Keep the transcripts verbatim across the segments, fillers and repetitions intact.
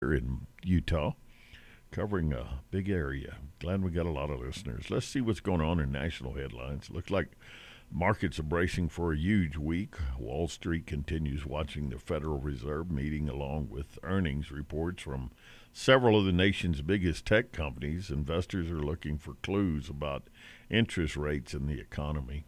here in Utah, covering a big area. Glad we got a lot of listeners. Let's see what's going on in national headlines. Looks like markets are bracing for a huge week. Wall Street continues watching the Federal Reserve meeting along with earnings reports from several of the nation's biggest tech companies. Investors are looking for clues about interest rates in the economy.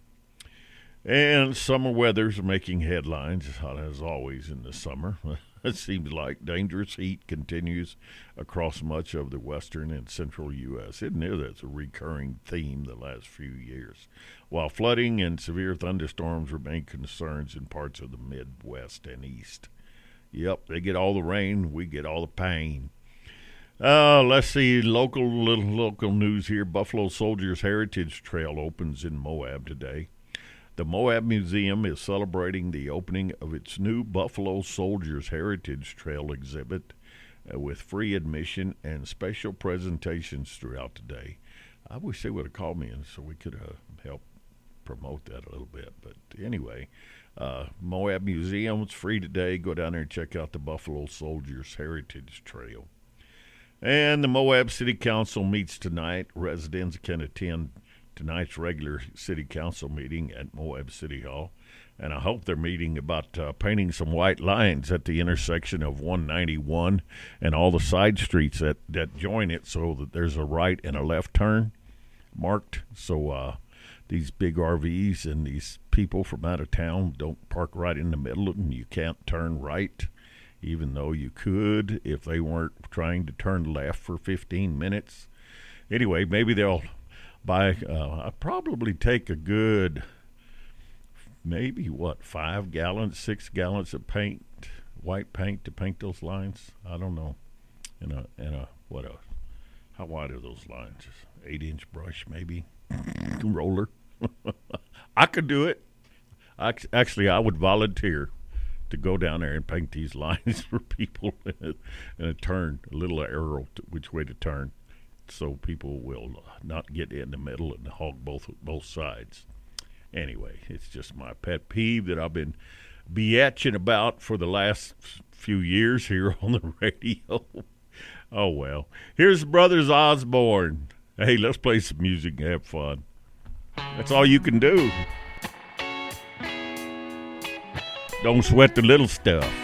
And summer weather's making headlines, as always in the summer. It seems like dangerous heat continues across much of the western and central U S. Isn't it? That's a recurring theme the last few years. While flooding and severe thunderstorms remain concerns in parts of the Midwest and East. Yep, they get all the rain, we get all the pain. Uh, let's see, local little local news here. Buffalo Soldiers Heritage Trail opens in Moab today. The Moab Museum is celebrating the opening of its new Buffalo Soldiers Heritage Trail exhibit uh, with free admission and special presentations throughout the day. I wish they would have called me in so we could uh, help promote that a little bit. But anyway, uh, Moab Museum is free today. Go down there and check out the Buffalo Soldiers Heritage Trail. And the Moab City Council meets tonight. Residents can attend tonight's regular city council meeting at Moab City Hall, and I hope they're meeting about uh, painting some white lines at the intersection of one ninety-one and all the side streets that, that join it, so that there's a right and a left turn marked, so uh, these big R Vs and these people from out of town don't park right in the middle, and you can't turn right, even though you could if they weren't trying to turn left for fifteen minutes. Anyway, maybe they'll By, uh, I'd probably take a good, maybe what, five gallons, six gallons of paint, white paint to paint those lines. I don't know. And a, and a, what a, how wide are those lines? Eight inch brush, maybe. Roller. I could do it. I, actually, I would volunteer to go down there and paint these lines for people and a turn, a little arrow to which way to turn, so people will not get in the middle and hog both both sides. Anyway, it's just my pet peeve that I've been bitching about for the last few years here on the radio. Oh, well. Here's Brothers Osborne. Hey, let's play some music and have fun. That's all you can do. Don't sweat the little stuff.